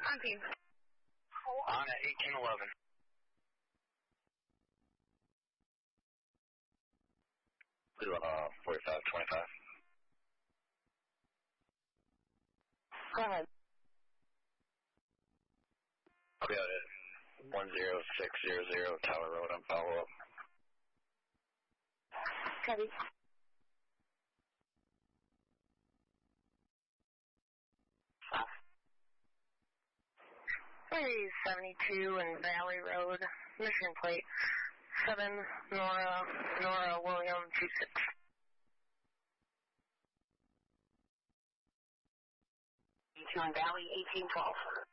On team. On at 1811. Do 4525. Go ahead. I'll be out at 10600 Tower Road on follow-up. Copy. 72 and Valley Road, Mission Plate 7, Nora William 26. On Valley 1812.